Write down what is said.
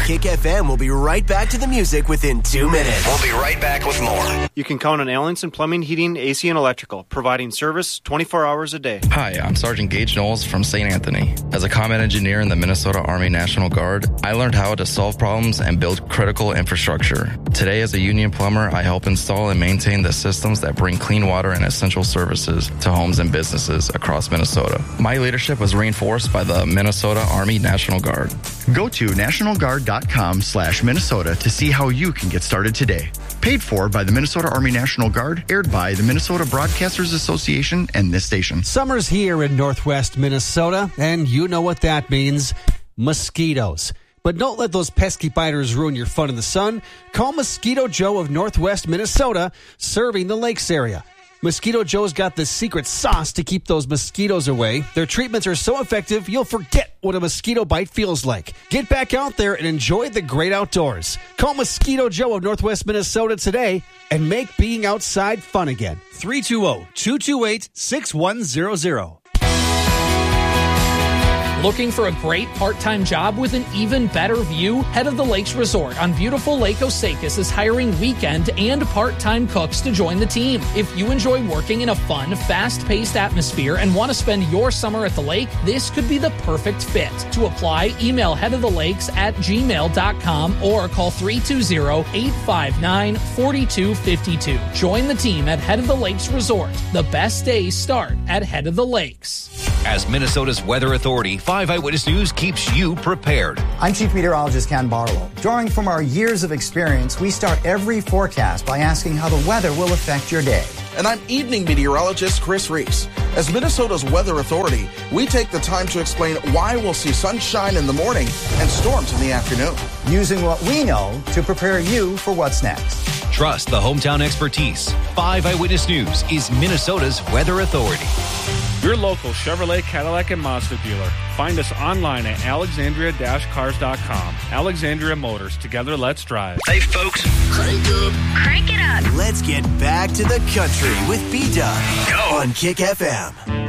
Kick FM will be right back to the music within 2 minutes. We'll be right back with more. You can count on Allenson Plumbing, Heating, AC, and Electrical, providing service 24 hours a day. Hi, I'm Sergeant Gage Knowles from St. Anthony. As a combat engineer in the Minnesota Army National Guard, I learned how to solve problems and build critical infrastructure. Today, as a union plumber, I help install and maintain the systems that bring clean water and essential services to homes and businesses across Minnesota. My leadership was reinforced by the Minnesota Army National Guard. Go to nationalguard.com/Minnesota to see how you can get started today. Paid for by the Minnesota Army National Guard, aired by the Minnesota Broadcasters Association and this station. Summer's here in northwest Minnesota, and you know what that means. Mosquitoes. But don't let those pesky biters ruin your fun in the sun. Call Mosquito Joe of northwest Minnesota, serving the Lakes area. Mosquito Joe's got the secret sauce to keep those mosquitoes away. Their treatments are so effective, you'll forget what a mosquito bite feels like. Get back out there and enjoy the great outdoors. Call Mosquito Joe of northwest Minnesota today and make being outside fun again. 320-228-6100. Looking for a great part-time job with an even better view? Head of the Lakes Resort on beautiful Lake Osakis is hiring weekend and part-time cooks to join the team. If you enjoy working in a fun, fast-paced atmosphere and want to spend your summer at the lake, this could be the perfect fit. To apply, email headofthelakes@gmail.com or call 320-859-4252. Join the team at Head of the Lakes Resort. The best days start at Head of the Lakes. As Minnesota's Weather Authority, 5 Eyewitness News keeps you prepared. I'm Chief Meteorologist Ken Barlow. Drawing from our years of experience, we start every forecast by asking how the weather will affect your day. And I'm Evening Meteorologist Chris Reese. As Minnesota's Weather Authority, we take the time to explain why we'll see sunshine in the morning and storms in the afternoon. Using what we know to prepare you for what's next. Trust the hometown expertise. 5 Eyewitness News is Minnesota's Weather Authority. Your local Chevrolet, Cadillac, and Mazda dealer. Find us online at alexandria-cars.com. Alexandria Motors. Together, let's drive. Hey, folks. Crank it up. Let's get back to the country with B-Dub on Kick FM.